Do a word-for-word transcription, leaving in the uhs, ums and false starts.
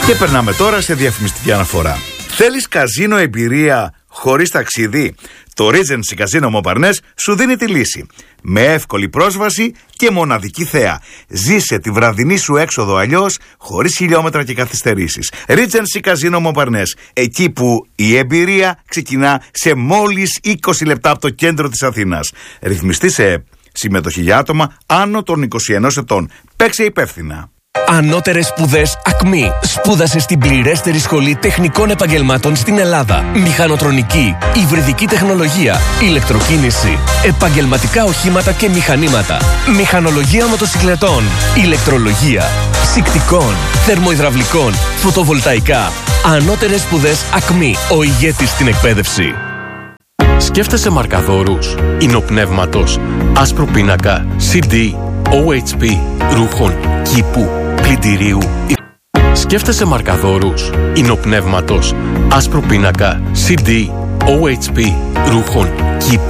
Και περνάμε τώρα σε διαφημιστική αναφορά. Θέλεις καζίνο εμπειρία χωρίς ταξίδι? Το Regency Casino Montparnasse σου δίνει τη λύση. Με εύκολη πρόσβαση και μοναδική θέα. Ζήσε τη βραδινή σου έξοδο αλλιώς, χωρίς χιλιόμετρα και καθυστερήσεις. Regency Casino Montparnasse. Εκεί που η εμπειρία ξεκινά σε μόλις είκοσι λεπτά από το κέντρο της Αθήνας. Ρυθμιστή σε συμμετοχή για άτομα άνω των είκοσι ενός ετών. Παίξε υπεύθυνα. Ανώτερες σπουδές ΑΚΜΗ. Σπούδασε στην πληρέστερη σχολή τεχνικών επαγγελμάτων στην Ελλάδα. Μηχανοτρονική, υβριδική τεχνολογία, ηλεκτροκίνηση, επαγγελματικά οχήματα και μηχανήματα, μηχανολογία μοτοσικλετών, ηλεκτρολογία, ψυκτικών, θερμοϊδραυλικών, φωτοβολταϊκά. Ανώτερες σπουδές ΑΚΜΗ. Ο ηγέτης στην εκπαίδευση. Σκέφτεσαι μαρκαδόρους, ινοπνεύματος, άσπρο πίνακα, σι ντι, ο έιτς πι, ρούχων, κήπου, πλυντηρίου. Σκέφτεσαι μαρκαδόρους, ινοπνεύματος, άσπρο πίνακα, σι ντι, ο έιτς πι, ρούχων, κήπου.